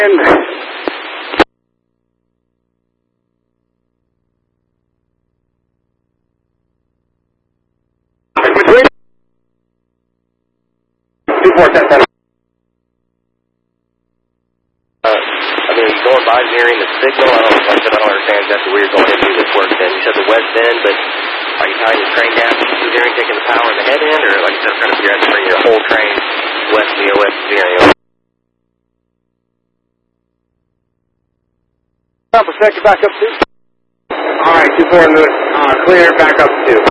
Between 2410. Going by nearing the signal, I don't understand exactly where you're going into this work then. You said the west end, but are you tying your train down to steering, taking the power in the head end, or like you said, trying to figure out to bring your whole train west via west steering? Protector back up 2. Alright, 2-4 in the clear, back up 2.